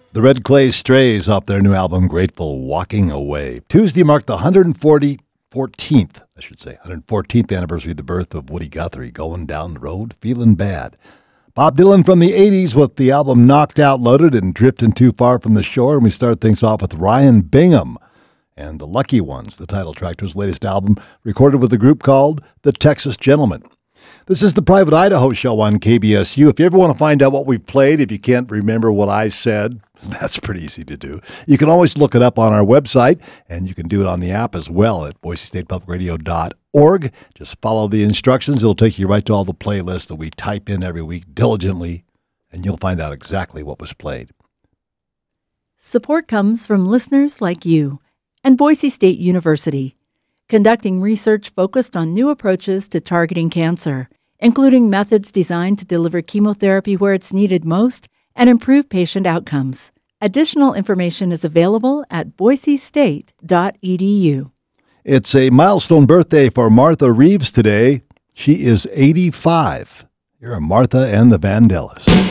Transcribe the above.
The Red Clay Strays off their new album, Grateful, Walking Away. Tuesday marked the 114th anniversary of the birth of Woody Guthrie, Going Down the Road, Feeling Bad. Bob Dylan from the 80s with the album Knocked Out Loaded and Drifting Too Far from the Shore. And we start things off with Ryan Bingham and The Lucky Ones, the title track to his latest album, recorded with a group called The Texas Gentlemen. This is the Private Idaho Show on KBSU. If you ever want to find out what we've played, if you can't remember what I said, that's pretty easy to do. You can always look it up on our website, and you can do it on the app as well at BoiseStatePublicRadio.org. Just follow the instructions. It'll take you right to all the playlists that we type in every week diligently, and you'll find out exactly what was played. Support comes from listeners like you and Boise State University, conducting research focused on new approaches to targeting cancer, including methods designed to deliver chemotherapy where it's needed most and improve patient outcomes. Additional information is available at boisestate.edu. It's a milestone birthday for Martha Reeves today. She is 85. You're Martha and the Vandellas.